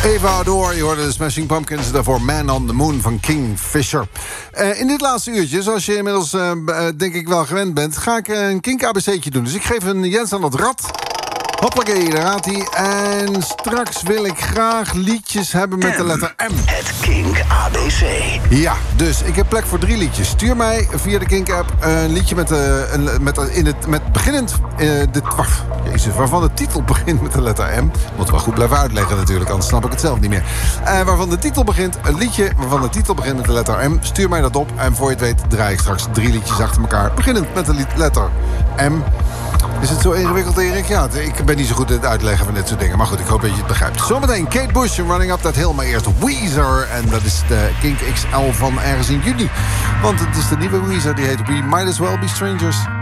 Eva Adore, je hoorde de Smashing Pumpkins. Daarvoor Man on the Moon van Kingfisher. In dit laatste uurtje, zoals je inmiddels denk ik wel gewend bent, ga ik een Kink-ABC'tje doen. Dus ik geef een Jens aan het rad. Hoppakee, daar gaat hij. En straks wil ik graag liedjes hebben met de letter M. Het Kink-ABC. Ja, dus ik heb plek voor 3 liedjes. Stuur mij via de Kink-app een liedje waarvan de titel begint met de letter M. Moet wel goed blijven uitleggen natuurlijk, anders snap ik het zelf niet meer. Waarvan de titel begint, een liedje waarvan de titel begint met de letter M. Stuur mij dat op en voor je het weet draai ik straks 3 liedjes achter elkaar. Beginnend met de letter M. Is het zo ingewikkeld, Erik? Ja, ik ben niet zo goed in het uitleggen van dit soort dingen. Maar goed, ik hoop dat je het begrijpt. Zometeen Kate Bush, Running Up That Hill. Maar eerst Weezer. En dat is de Kink XL van ergens in juni. Want het is de nieuwe Weezer, die heet We Might As Well Be Strangers.